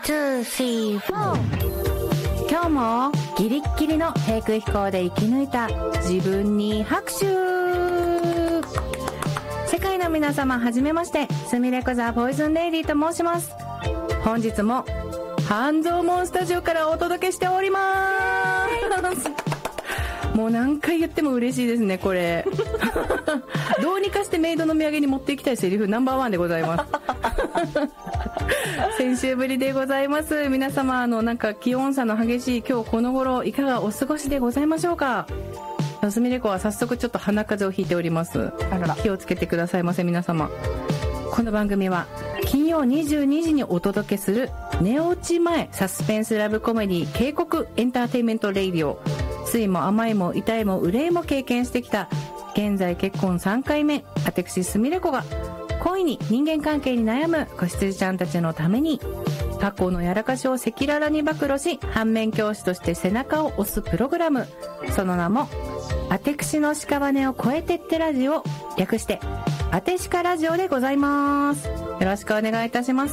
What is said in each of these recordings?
2、3、4。今日もギリッギリの低空飛行で生き抜いた自分に拍手。世界の皆様はじめまして、スミレコザポイズンレイディと申します。本日も半蔵門スタジオからお届けしておりますもう何回言っても嬉しいですね、これどうにかしてメイドの土産に持っていきたいセリフナンバー1でございます先週ぶりでございます。皆様なんか気温差の激しい今日この頃いかがお過ごしでございましょうか。すみれ子は早速ちょっと鼻風邪をひいております。気をつけてくださいませ皆様。この番組は金曜22時にお届けする寝落ち前サスペンスラブコメディ警告エンターテインメントレイディオ。酸いも甘いも痛いも憂いも経験してきた現在結婚3回目私すみれ子が恋に人間関係に悩む子羊ちゃんたちのために過去のやらかしを赤裸々に暴露し反面教師として背中を押すプログラム。その名もあてくしの屍を越えてってラジオ、略してあてしかラジオでございます。よろしくお願いいたします。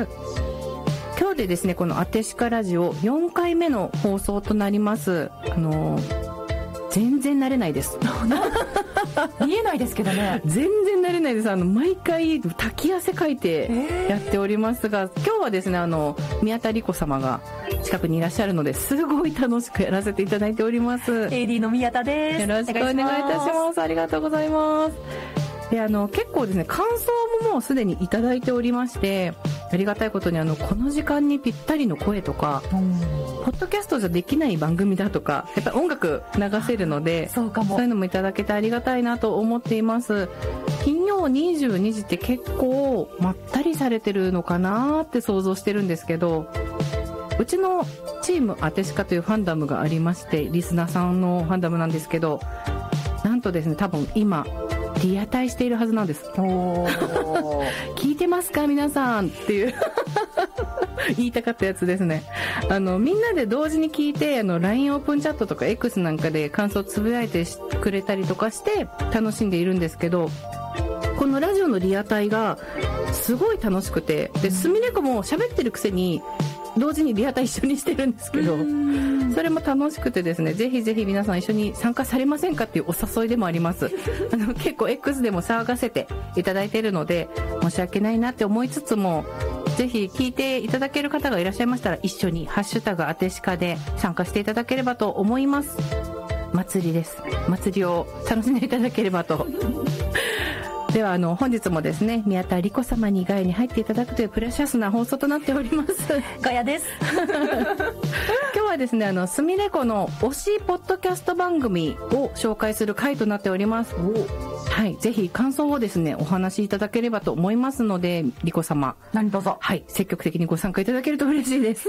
今日でですね、このあてしかラジオ4回目の放送となります。全然慣れないです見えないですけどね。 全然慣れないです。毎回滝汗かいてやっておりますが、今日はですね宮田理子様が近くにいらっしゃるのですごい楽しくやらせていただいております。 AD の宮田です。 よろしくお願いいたします。ありがとうございます。で結構ですね感想ももうすでにいただいておりまして、ありがたいことにこの時間にぴったりの声とか、ポッドキャストじゃできない番組だとか、やっぱり音楽流せるので、そういうのもいただけてありがたいなと思っています。金曜22時って結構まったりされてるのかなって想像してるんですけど、うちのチームあてしかというファンダムがありまして、リスナーさんのファンダムなんですけど、なんとですね多分今リアタイしているはずなんです。聞いてますか皆さんっていう言いたかったやつですね。みんなで同時に聞いてLINE オープンチャットとか X なんかで感想つぶやいてくれたりとかして楽しんでいるんですけど、このラジオのリアタイがすごい楽しくて、ですみれ子も喋ってるくせに同時にリアタイ一緒にしてるんですけど、それも楽しくてですね、ぜひぜひ皆さん一緒に参加されませんかっていうお誘いでもあります結構 X でも騒がせていただいているので申し訳ないなって思いつつも、ぜひ聞いていただける方がいらっしゃいましたら一緒にハッシュタグあてしかで参加していただければと思います。祭りです。祭りを楽しんでいただければとでは本日もですね宮田理子様にガヤに入っていただくというプレシャスな放送となっておりますガヤです今日はですねすみれ子の推しポッドキャスト番組を紹介する回となっております。はい、ぜひ感想をですねお話しいただければと思いますので、理子様何卒はい積極的にご参加いただけると嬉しいです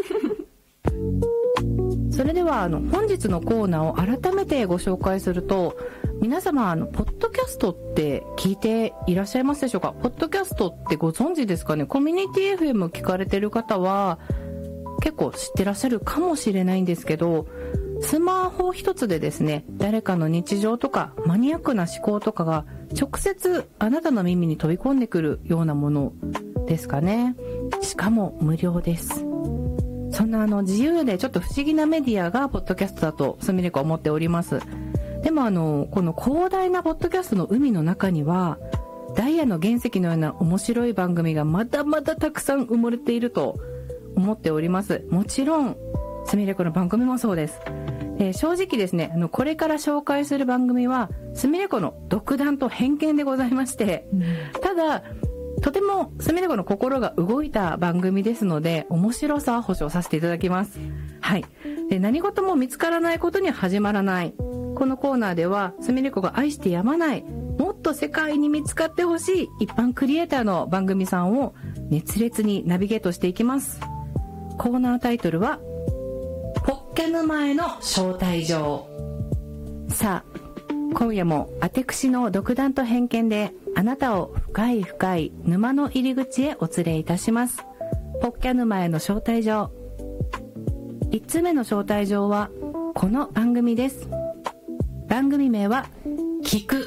それでは本日のコーナーを改めてご紹介すると、皆様ポッドキャストって聞いていらっしゃいますでしょうか。ポッドキャストってご存知ですかね。コミュニティ FM 聞かれてる方は結構知ってらっしゃるかもしれないんですけど、スマホ一つでですね誰かの日常とかマニアックな思考とかが直接あなたの耳に飛び込んでくるようなものですかね。しかも無料です。そんな自由でちょっと不思議なメディアがポッドキャストだとすみれ子は思っております。でもこの広大なポッドキャストの海の中にはダイヤの原石のような面白い番組がまだまだたくさん埋もれていると思っております。もちろんすみれ子の番組もそうです。正直ですねこれから紹介する番組はすみれ子の独断と偏見でございまして、ただとてもすみれ子の心が動いた番組ですので面白さは保証させていただきます。はい。で何事も見つからないことには始まらない。このコーナーではすみれ子が愛してやまないもっと世界に見つかってほしい一般クリエイターの番組さんを熱烈にナビゲートしていきます。コーナータイトルはポッキャ沼への招待状。さあ今夜もあてくしの独断と偏見であなたを深い深い沼の入り口へお連れいたします。ポッキャ沼への招待状。1つ目の招待状はこの番組です。番組名は聞く